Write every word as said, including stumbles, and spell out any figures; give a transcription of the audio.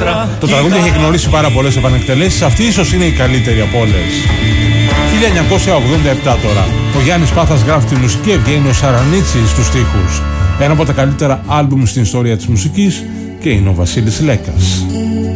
Το τραγούδι έχει γνωρίσει πάρα πολλές επανεκτελέσεις. Αυτή ίσως είναι η καλύτερη από όλες. χίλια εννιακόσια ογδόντα επτά τώρα. Ο Γιάννης Πάθας γράφει τη μουσική, Ευγένιος Σαρανίτσης στους στίχους. Ένα από τα καλύτερα άλμπουμ στην ιστορία της μουσικής και είναι ο Βασίλης Λέκας.